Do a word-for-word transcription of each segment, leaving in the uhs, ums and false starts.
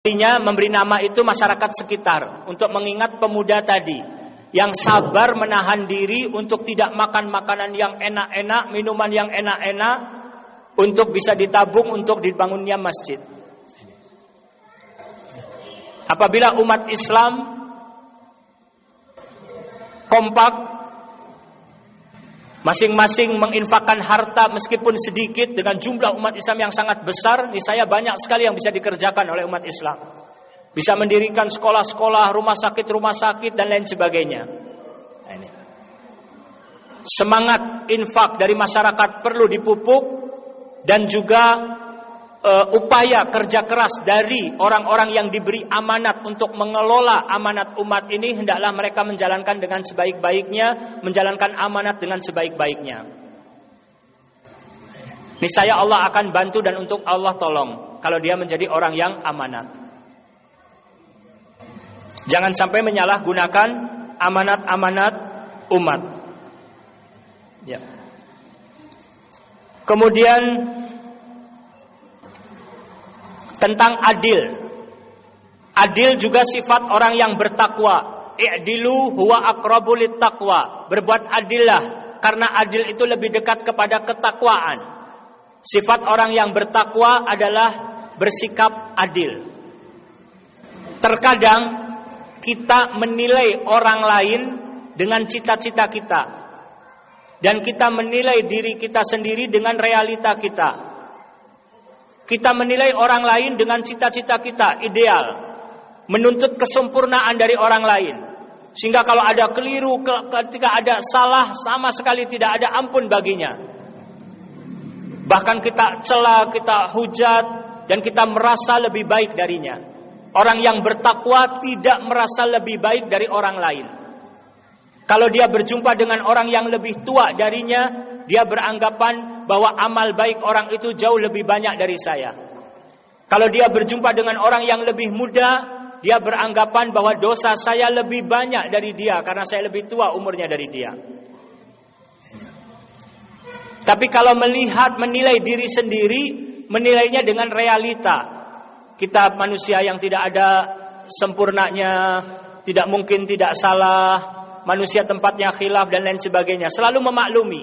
Memberi nama itu masyarakat sekitar untuk mengingat pemuda tadi yang sabar menahan diri untuk tidak makan makanan yang enak-enak, minuman yang enak-enak, untuk bisa ditabung untuk dibangunnya masjid. Apabila umat Islam kompak, masing-masing menginfakkan harta meskipun sedikit dengan jumlah umat Islam yang sangat besar, niscaya banyak sekali yang bisa dikerjakan oleh umat Islam. Bisa mendirikan sekolah-sekolah, rumah sakit-rumah sakit dan lain sebagainya. Nah, ini. Semangat infak dari masyarakat perlu dipupuk, dan juga uh, upaya kerja keras dari orang-orang yang diberi amanat untuk mengelola amanat umat ini, hendaklah mereka menjalankan dengan sebaik-baiknya, menjalankan amanat dengan sebaik-baiknya. Niscaya Allah akan bantu dan untuk Allah tolong kalau dia menjadi orang yang amanat. Jangan sampai menyalahgunakan amanat-amanat umat. Ya. Kemudian tentang adil. Adil juga sifat orang yang bertakwa. I'dilu huwa aqrabu littaqwa. Berbuat adillah, karena adil itu lebih dekat kepada ketakwaan. Sifat orang yang bertakwa adalah bersikap adil. Terkadang kita menilai orang lain dengan cita-cita kita, dan kita menilai diri kita sendiri dengan realita kita. Kita menilai orang lain dengan cita-cita kita, ideal, menuntut kesempurnaan dari orang lain, sehingga kalau ada keliru, ketika ada salah, sama sekali tidak ada ampun baginya. Bahkan kita cela, kita hujat, dan kita merasa lebih baik darinya. Orang yang bertakwa tidak merasa lebih baik dari orang lain. Kalau dia berjumpa dengan orang yang lebih tua darinya, dia beranggapan bahwa amal baik orang itu jauh lebih banyak dari saya. Kalau dia berjumpa dengan orang yang lebih muda, dia beranggapan bahwa dosa saya lebih banyak dari dia karena saya lebih tua umurnya dari dia. Tapi kalau melihat, menilai diri sendiri, menilainya dengan realita. Kita manusia yang tidak ada sempurnanya, tidak mungkin tidak salah, manusia tempatnya khilaf dan lain sebagainya. Selalu memaklumi.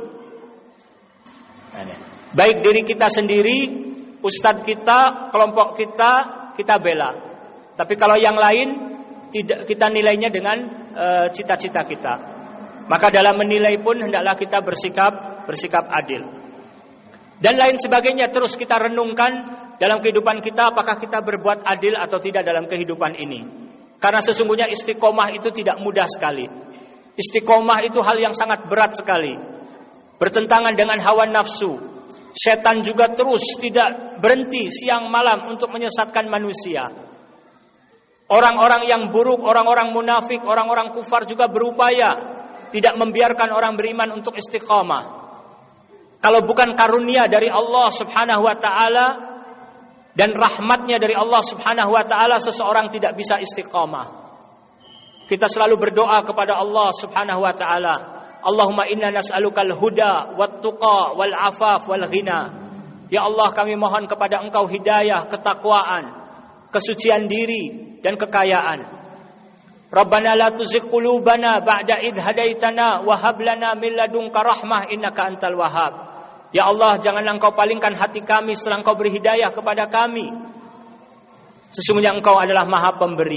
Baik diri kita sendiri, ustadz kita, kelompok kita, kita bela. Tapi kalau yang lain, tidak, kita nilainya dengan uh, cita-cita kita. Maka dalam menilai pun hendaklah kita bersikap bersikap adil. Dan lain sebagainya terus kita renungkan dalam kehidupan kita, apakah kita berbuat adil atau tidak dalam kehidupan ini. Karena sesungguhnya istiqomah itu tidak mudah sekali. Istiqomah itu hal yang sangat berat sekali. Bertentangan dengan hawa nafsu. Setan juga terus tidak berhenti siang malam untuk menyesatkan manusia. Orang-orang yang buruk, orang-orang munafik, orang-orang kufar juga berupaya tidak membiarkan orang beriman untuk istiqomah. Kalau bukan karunia dari Allah Subhanahu wa taala dan rahmatnya dari Allah Subhanahu wa taala, seseorang tidak bisa istiqamah. Kita selalu berdoa kepada Allah Subhanahu wa taala, Allahumma inna nas'alukal huda wat tuqa wal afaf wal ghina. Ya Allah, kami mohon kepada Engkau hidayah, ketakwaan, kesucian diri dan kekayaan. Rabbana la tuzigh qulubana ba'da idh hadaitana wa hab lana min ladunka rahmah innaka antal wahhab. Ya Allah, janganlah Engkau palingkan hati kami setelah Engkau beri hidayah kepada kami. Sesungguhnya Engkau adalah Maha Pemberi.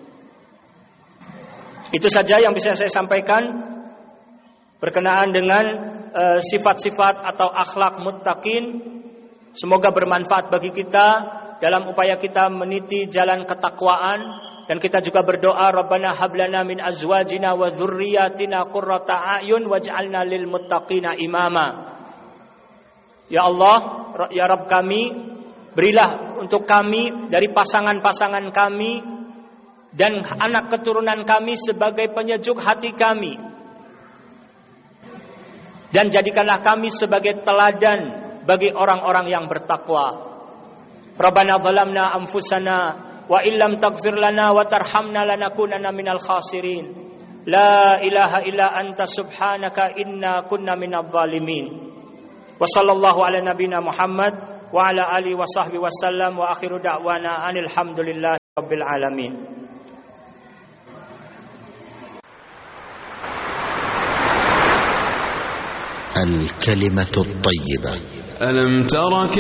Itu saja yang bisa saya sampaikan berkenaan dengan uh, sifat-sifat atau akhlak muttaqin. Semoga bermanfaat bagi kita dalam upaya kita meniti jalan ketakwaan, dan kita juga berdoa, Rabbana hab lana min azwajina wa dzurriyyatina qurrata a'yun waj'alna lil muttaqina imama. Ya Allah, ya Rabb kami, berilah untuk kami dari pasangan-pasangan kami dan anak keturunan kami sebagai penyejuk hati kami. Dan jadikanlah kami sebagai teladan bagi orang-orang yang bertakwa. Rabbana zalamna anfusana wa illam taghfir lana wa tarhamna lanakunanna minal khasirin. La ilaha illa anta subhanaka inna kunna minadh dhalimin. Wa sallallahu ala nabina Muhammad wa ala alihi wa sahbihi wasallam wa akhiru da'wana anil hamdulillah. rabbil alamin. الكلمة الطيبة. ألم تر